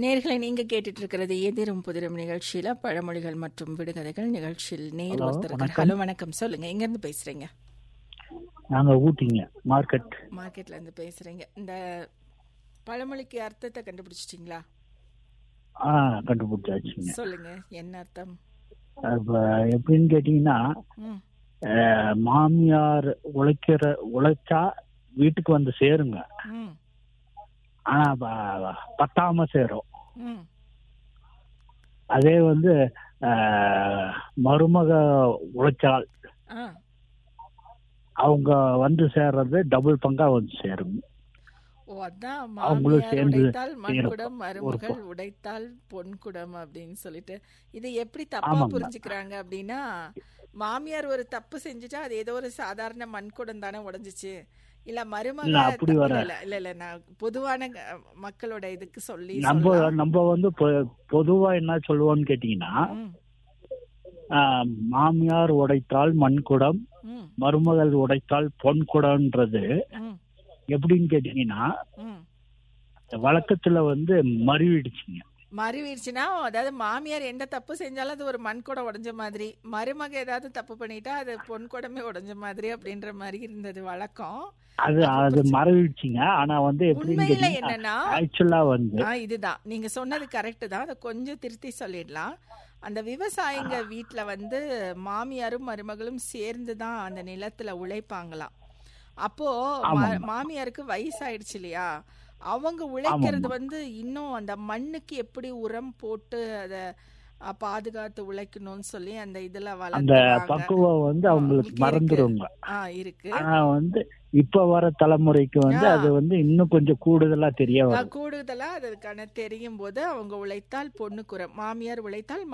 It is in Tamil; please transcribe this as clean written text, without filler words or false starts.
நேர்களை நீங்க கேட்டுட்டு இருக்கிறது எதிரும் புதிரும் நிகழ்ச்சியில பழமொழிகள் மற்றும் விடுகதைகள் நிகழ்ச்சியில் நேர் ஹலோ, ஒருத்தர் வணக்கம். ஹலோ வணக்கம் சொல்லுங்க எங்க இருந்து பேசுறீங்க? நாங்க ஊட்டிங்க மார்க்கெட். மார்க்கெட்ல இருந்து பேசுறீங்க. இந்த பழமொழிக்கு அர்த்தத்தை கண்டுபிடிச்சிட்டீங்களா? கண்டுபிடிச்சாச்சுங்க. சொல்லுங்க என்ன அர்த்தம்? அப்ப எப்படின்னு கேட்டீங்கன்னா, ம், மாமியார் உழைச்சா வீட்டுக்கு வந்து சேருங்க, ம், ஆனா பத்தாம சேரும். ம். அதே வந்து மருமக உழைச்சால் ஆ, அவங்க வந்து சேர்றது டபுள் பங்கா வந்து சேரும். ஓ அதான் அவங்களும் மாமியார் சேர்ந்து உடைத்தால் மண்குடம், சேரும். மருமகள் உடைத்தால் பொன்குடம் அப்படின்னு சொல்லிட்டு இது எப்படி தப்பா ஆமாங்க. புரிஞ்சுக்கிறாங்க அப்படின்னா, மாமியார் ஒரு தப்பு செஞ்சுட்டா அது ஏதோ ஒரு சாதாரண மண்குடம் தானே உடைஞ்சிச்சு, இல்ல மருமக இல்ல அப்படி வர இல்ல இல்ல இல்ல இல்ல நான் பொதுவான மக்களோட இதுக்கு சொல்லி நம்ம சொல்லலாம். நம்ம வந்து பொதுவா என்ன சொல்லுவோம்னு கேட்டீங்கன்னா, ம், மாமியார் உடைத்தால் மண்குடம், ம், மருமகள் உடைத்தால் பொன்குடம்ன்றது ம், எப்படின்னு கேட்டீங்கன்னா, ம். வழக்கத்துல வந்து மறுவிடுச்சுங்க. மறுவீழ்ச்சினா அதாவது மாமியார் எந்த தப்பு செஞ்சாலும் அது ஒரு மண்குடம் உடைஞ்ச மாதிரி, மருமக ஏதாவது தப்பு பண்ணிட்டா அது பொன்குடமே உடைஞ்ச மாதிரி அப்படின்ற மாதிரி இருந்தது வழக்கம். அது அப்ப அது புரிச்சு மறவிடுச்சுங்க. ஆனா வந்து எப்படின்னு உண்மையில கேட்டீங்கன்னா, என்னன்னா ஆக்சுவலா வந்து இதுதான் நீங்க சொன்னது கரெக்ட் தான். அதை கொஞ்சம் திருத்தி சொல்லிடலாம். அந்த விவசாயிங்க வீட்ல வந்து மாமியாரும் மருமகளும் சேர்ந்து தான் அந்த நிலத்துல உழைப்பாங்களாம். அப்போ ஆமாம்மா மாமியாருக்கு வயசாயிடுச்சு இல்லையா, அவங்க உழைக்கிறது ஆமாம்மா வந்து இன்னும் அந்த மண்ணுக்கு எப்படி உரம் போட்டு அதை பாதுகாத்து உழைக்கணும்னு சொல்லி அந்த இதுல அந்த வளர்த்துவாங்க. பக்குவம் வந்து அவங்களுக்கு உங்களுக்கு இருக்கு. மறந்துருங்க. இருக்கு. ஆனா வந்து இப்ப வர தலைமுறைக்கு வந்து ஆ அது வந்து இன்னும் கொஞ்சம் கூடுதலா தெரிய வருது. கூடுதலா அதுக்கான தெரியும் போது அவங்க உழைத்தால் பொண்ணுக்குறம், மாமியார் உழைத்தால்